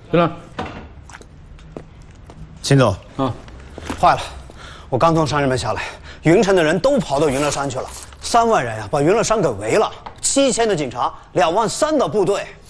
队长， 秦总， 坏了，我刚从山上面下来，云城的人都跑到云乐山去了，3万人呀，把云乐山给围了，7000的警察，2万3的部队，